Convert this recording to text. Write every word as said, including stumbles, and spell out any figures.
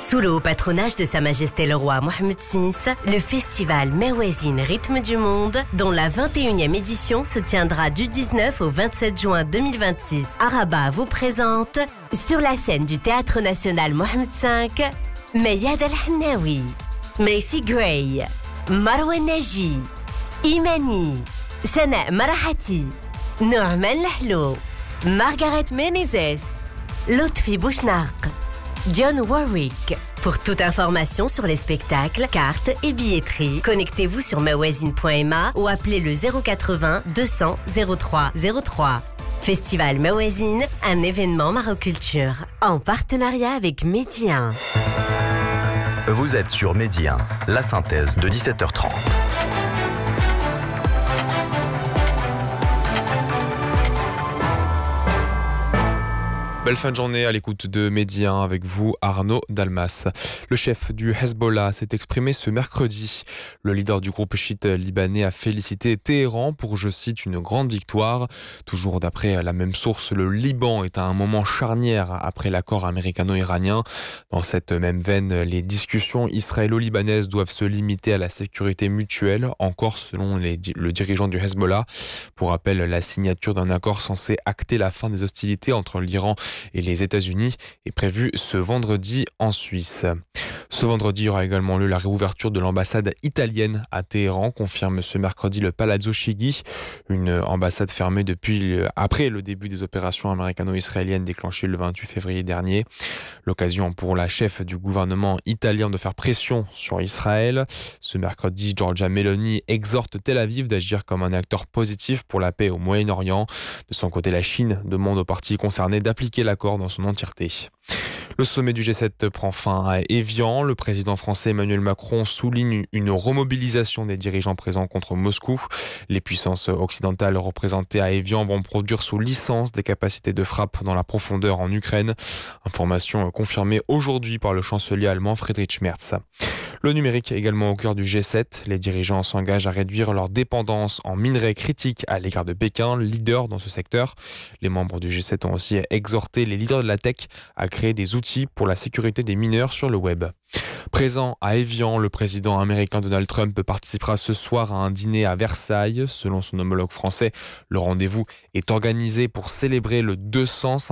Sous le haut patronage de Sa Majesté le Roi Mohammed six, le festival Mawazine Rythme du Monde, dont la vingt et unième édition se tiendra du dix-neuf au vingt-sept juin deux mille vingt-six à Rabat, vous présente, sur la scène du Théâtre National Mohammed cinq, Mayad Al-Hannaoui, Macy Gray, Marwa Naji, Imani, Sana Marahati, Norman Lahlo, Margaret Menezes, Lotfi Bouchnaq, John Warwick. Pour toute information sur les spectacles, cartes et billetterie, connectez-vous sur mawazine point m a ou appelez le zéro quatre-vingts deux cents zéro trois zéro trois. Festival Mawazine, un événement Maroculture, en partenariat avec Medi un. Vous êtes sur Medi un, la synthèse de dix-sept heures trente. Belle fin de journée à l'écoute de Medi un avec vous, Arnaud Dalmas. Le chef du Hezbollah s'est exprimé ce mercredi. Le leader du groupe chiite libanais a félicité Téhéran pour, je cite, une grande victoire. Toujours d'après la même source, le Liban est à un moment charnière après l'accord américano-iranien. Dans cette même veine, les discussions israélo-libanaises doivent se limiter à la sécurité mutuelle, encore selon les, le dirigeant du Hezbollah. Pour rappel, la signature d'un accord censé acter la fin des hostilités entre l'Iran et les États-Unis est prévue ce vendredi en Suisse. Ce vendredi, il y aura également lieu la réouverture de l'ambassade italienne à Téhéran, confirme ce mercredi le Palazzo Chigi, une ambassade fermée depuis après le début des opérations américano-israéliennes déclenchées le vingt-huit février dernier. L'occasion pour la chef du gouvernement italien de faire pression sur Israël. Ce mercredi, Giorgia Meloni exhorte Tel Aviv d'agir comme un acteur positif pour la paix au Moyen-Orient. De son côté, la Chine demande aux parties concernées d'appliquer l'accord dans son entièreté. Le sommet du G sept prend fin à Évian. Le président français Emmanuel Macron souligne une remobilisation des dirigeants présents contre Moscou. Les puissances occidentales représentées à Évian vont produire sous licence des capacités de frappe dans la profondeur en Ukraine. Information confirmée aujourd'hui par le chancelier allemand Friedrich Merz. Le numérique est également au cœur du G sept. Les dirigeants s'engagent à réduire leur dépendance en minerais critiques à l'égard de Pékin, leader dans ce secteur. Les membres du G sept ont aussi exhorté les leaders de la tech à créer des outils pour la sécurité des mineurs sur le web. Présent à Évian, le président américain Donald Trump participera ce soir à un dîner à Versailles. Selon son homologue français, le rendez-vous est organisé pour célébrer le deux cent cinquantième